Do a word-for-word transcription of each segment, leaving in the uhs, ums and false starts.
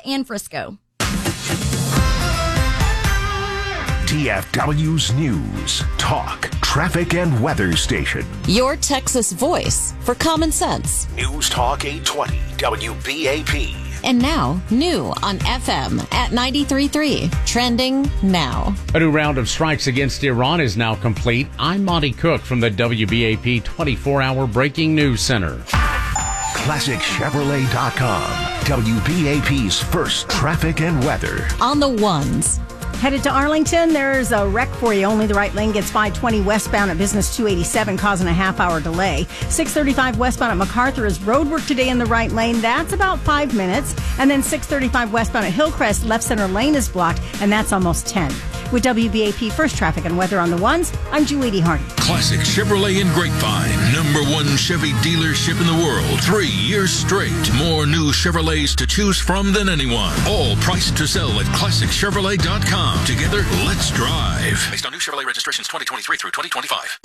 and Frisco. D F W's News, Talk, Traffic, and Weather Station. Your Texas voice for common sense. News Talk eight twenty, W B A P. And now, new on F M at ninety-three point three. Trending now. A new round of strikes against Iran is now complete. I'm Monty Cook from the W B A P twenty-four hour Breaking News Center. Classic Chevrolet dot com, W B A P's first traffic and weather. On the ones. Headed to Arlington, there's a wreck for you. Only the right lane gets five twenty westbound at Business two eighty-seven, causing a half-hour delay. six thirty-five westbound at MacArthur is road work today in the right lane. That's about five minutes. And then six thirty-five westbound at Hillcrest, left center lane is blocked, and that's almost ten. With W B A P First Traffic and Weather on the Ones, I'm Julie Hardy. Classic Chevrolet in Grapevine, number one Chevy dealership in the world. Three years straight. More new Chevrolets to choose from than anyone. All priced to sell at Classic Chevrolet dot com. Together, let's drive. Based on new Chevrolet registrations twenty twenty-three through twenty twenty-five.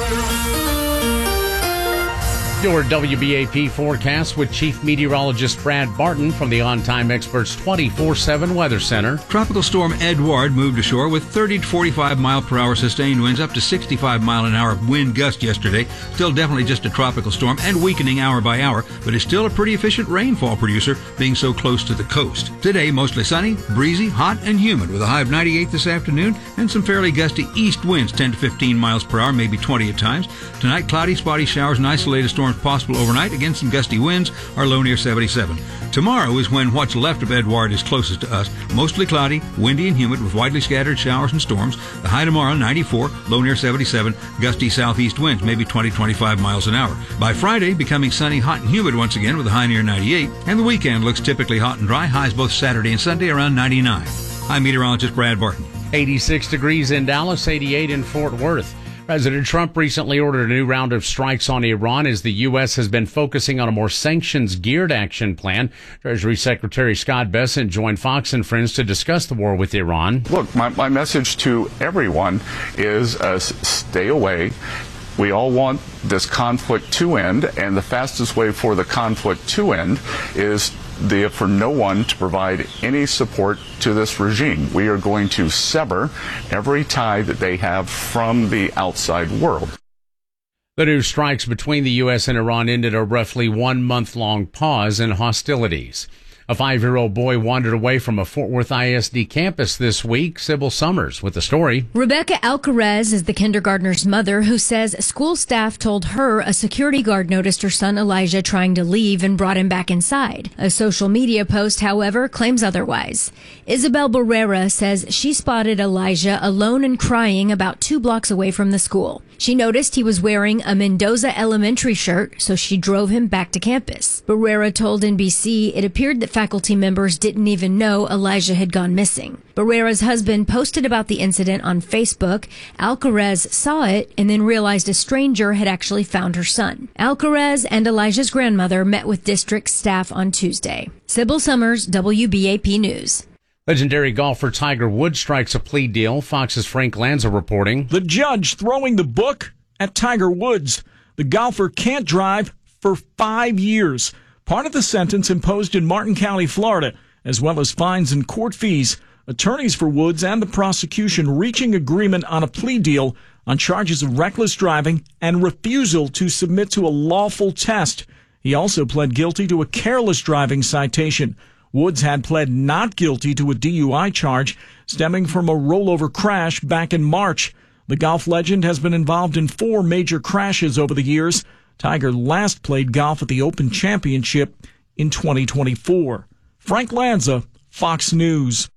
Your W B A P forecast with Chief Meteorologist Brad Barton from the On Time Experts twenty-four seven Weather Center. Tropical storm Edouard moved ashore with thirty to forty-five mile per hour sustained winds, up to sixty-five mile an hour wind gust yesterday. Still definitely just a tropical storm and weakening hour by hour, but is still a pretty efficient rainfall producer being so close to the coast. Today, mostly sunny, breezy, hot, and humid with a high of ninety-eight this afternoon and some fairly gusty east winds, ten to fifteen miles per hour, maybe twenty at times. Tonight, cloudy, spotty showers and isolated storms possible overnight. Again, some gusty winds, our low near seventy-seven. Tomorrow is when what's left of Edouard is closest to us. Mostly cloudy, windy and humid with widely scattered showers and storms. The high tomorrow, ninety-four, low near seventy-seven, gusty southeast winds, maybe twenty to twenty-five miles an hour. By Friday, becoming sunny, hot, and humid once again with a high near ninety-eight. And the weekend looks typically hot and dry, highs both Saturday and Sunday around ninety-nine. I'm meteorologist Brad Barton. eighty-six degrees in Dallas, eighty-eight in Fort Worth. President Trump recently ordered a new round of strikes on Iran as the U S has been focusing on a more sanctions-geared action plan. Treasury Secretary Scott Bessent joined Fox and Friends to discuss the war with Iran. Look, my, my message to everyone is uh, stay away. We all want this conflict to end, and the fastest way for the conflict to end is the, for no one to provide any support to this regime. We are going to sever every tie that they have from the outside world. The new strikes between the U S and Iran ended a roughly one-month-long pause in hostilities. A five-year-old boy wandered away from a Fort Worth I S D campus this week. Sybil Summers with the story. Rebecca Alcarez is the kindergartner's mother who says school staff told her a security guard noticed her son Elijah trying to leave and brought him back inside. A social media post, however, claims otherwise. Isabel Barrera says she spotted Elijah alone and crying about two blocks away from the school. She noticed he was wearing a Mendoza Elementary shirt, so she drove him back to campus. Barrera told N B C it appeared that faculty members didn't even know Elijah had gone missing. Barrera's husband posted about the incident on Facebook. Alcarez saw it and then realized a stranger had actually found her son. Alcarez and Elijah's grandmother met with district staff on Tuesday. Sybil Summers, W B A P News. Legendary golfer Tiger Woods strikes a plea deal. Fox's Frank Lanza reporting. The judge throwing the book at Tiger Woods. The golfer can't drive for five years. Part of the sentence imposed in Martin County, Florida, as well as fines and court fees. Attorneys for Woods and the prosecution reaching agreement on a plea deal on charges of reckless driving and refusal to submit to a lawful test. He also pled guilty to a careless driving citation. Woods had pled not guilty to a D U I charge stemming from a rollover crash back in March. The golf legend has been involved in four major crashes over the years. Tiger last played golf at the Open Championship in twenty twenty-four. Frank Lanza, Fox News.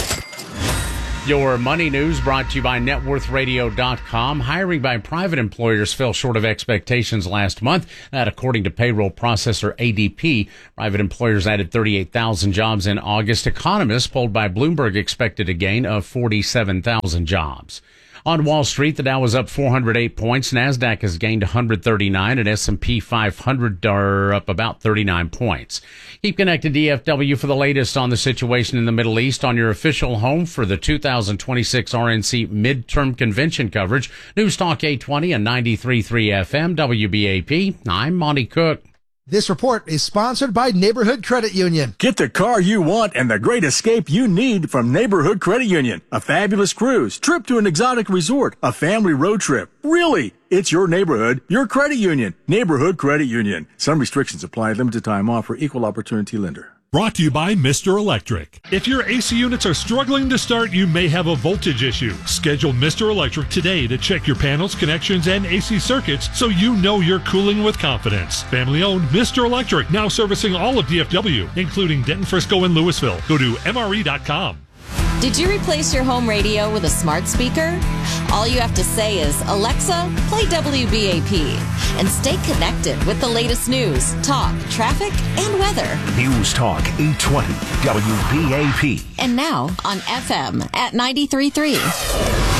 Your money news brought to you by net worth radio dot com. Hiring by private employers fell short of expectations last month. That according to payroll processor A D P. Private employers added thirty-eight thousand jobs in August. Economists polled by Bloomberg expected a gain of forty-seven thousand jobs. On Wall Street, the Dow was up four hundred eight points. NASDAQ has gained one hundred thirty-nine, and S and P five hundred are up about thirty-nine points. Keep connected to D F W for the latest on the situation in the Middle East on your official home for the two thousand twenty-six R N C midterm convention coverage. News Talk eight twenty and ninety-three point three F M, W B A P. I'm Monty Cook. This report is sponsored by Neighborhood Credit Union. Get the car you want and the great escape you need from Neighborhood Credit Union. A fabulous cruise, trip to an exotic resort, a family road trip. Really, it's your neighborhood, your credit union. Neighborhood Credit Union. Some restrictions apply. Limited time offer. Equal opportunity lender. Brought to you by Mister Electric. If your A C units are struggling to start, you may have a voltage issue. Schedule Mister Electric today to check your panels, connections, and A C circuits so you know you're cooling with confidence. Family-owned Mister Electric, now servicing all of D F W, including Denton, Frisco, and Louisville. Go to M R E dot com. Did you replace your home radio with a smart speaker? All you have to say is, Alexa, play W B A P, and stay connected with the latest news, talk, traffic, and weather. News Talk eight twenty W B A P. And now on F M at ninety-three point three.